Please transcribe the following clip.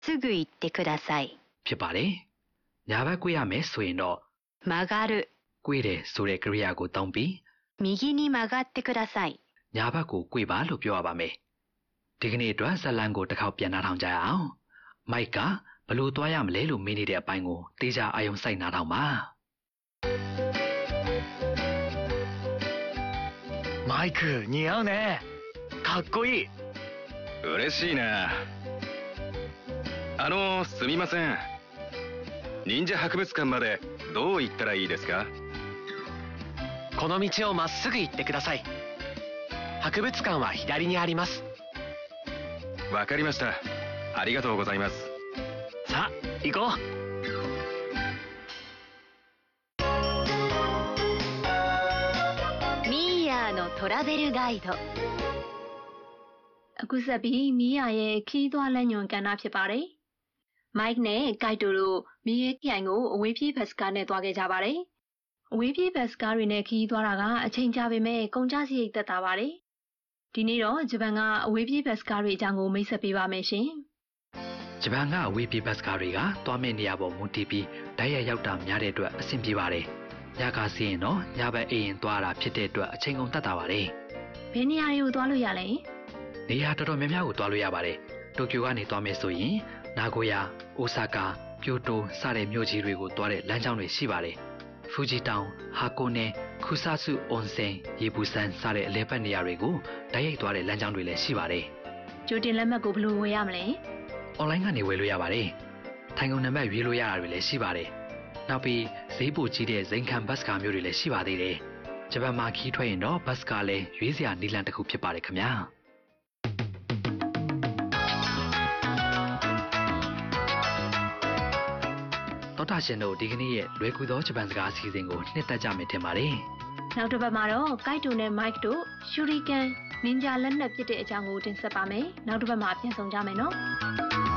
すぐ行ってください。 ဖြစ်ပါတယ်။ညာဘက်ကွေးရမယ်ဆိုရင်တော့曲がる。 ကွေးတယ်ဆိုတဲ့ကရိယာကိုသုံးပြီး右に曲がってください。 ညာဘက်ကိုကွေးပါလို့ပြောရပါမယ်။ဒီကနေ့အတွက်ဇာတ်လမ်းကိုတစ်ခေါက်ပြန်နှားထောင်ကြရအောင်။မိုက်ကဘလို့သွားရမလဲလို့မေးနေတဲ့အပိုင်းကိုတေချာအာရုံစိုက်နှားထောင်ပါマイク似合うね。かっこいい。 嬉しいな。すみません。忍者博物館までどう行ったらいいですか？ この道をまっすぐ行ってください。博物館は左にあります。 わかりました。ありがとうございます。 さあ、行こう。 ミーヤーのトラベルガイド。 အခုဆက်ပြီးမီးယာရဲ့ခီးသွွားလက်ညွန်ကဏ္ဍဖြစ်ပါတယ်။မိုက်နဲ့ဂိုက်တိုတို့မီးရဲခရိုင်ကိုအဝေးပြေးဘတ်စကားနဲ့သွားခဲ့ကြပါတယ်။အဝေးပြေးဘတ်စကားတွေနဲ့ခီးသွားတာကအချိန်ကြာပေမဲ့ကုန်ကျစရိတ်သက်သာပါတယ်။ဒီနေ့တော့ဂျပန်ကအဝေးပြေးဘတ်စကားတွေအကြောင်းကိုမိတ်ဆက်ပေးပါမယ်ရှင်။ဂျပန်ကအဝေးပြေးဘတ်စကားတွေကသွားမယ့်နေရာပေါ်မူတည်ပြီးဓာတ်ရိုက်ရောက်တာများတဲ့အတွက်အဆင်ပြေပါတယ်။ညကစီးရင်တော့ညဘက်အိမ်ရင်သွားတာဖြစ်တဲ့အတွက်အချိန်ကုန်သက်သာပါတယ်။ဘယ်နေရာတွေကိုသွားလို့ရလဲ။နေရာတော်တော်များများကိုသွားလို့ရပါတယ်။တိုကျိုကနေသွားမယ်ဆိုရင်နာဂိုယာ၊အိုဆာကာ၊ကျိုတိုစတဲ့မြို့ကြီးတွေကိုသွားတဲ့လမ်းကြောင်းတွေရှိပါတယ်။ဖူဂျီတောင်၊ဟာကိုနဲ၊ခူဆာဆုအွန်ဆင်၊ရေပူဆန်စတဲ့အလဲပတ်နေရာတွေကိုဓာတ်ရိုက်သွားတဲ့လမ်းကြောင်းတွေလည်းရှိပါတယ်။ကြိုတင်လက်မှတ်ကိုဘယ်လိုဝယ်ရမလဲ။ online ကနေဝယ်လို့ရပါတယ်။ထိုင်ကုန်နံပါတ်ရွေးလို့ရတာတွေလည်းရှိပါတယ်။နောက်ပြီးဈေးပိုကြီးတဲ့ဇိမ်ခံဘတ်စကားမျိုးတွေလည်းရှိပါသေးတယ်။ဂျပန်မှာခီးထွက်ရင်တော့ဘတ်စကားလည်းရွေးစရာနည်းလမ်းတစ်ခုဖြစ်ပါတယ်ခင်ဗျာ။တော်တာရှင်တို့ဒီကနေ့ရဲ့လွယ်ကူသောဂျပန်စကားအစီအစဉ်ကိုနှစ်သက်ကြမယ်ထင်ပါတယ်။နောက်တစ်ပတ်မှာတော့ကိုက်တိုနဲ့မိုက်တို့ရှူရီကန်နင်ဂျာလက်နက်ပစ်တဲ့အကြောင်းကိုတင်ဆက်ပါမယ်။နောက်တစ်ပတ်မှာပြန်ဆောင်ကြမယ်နော်။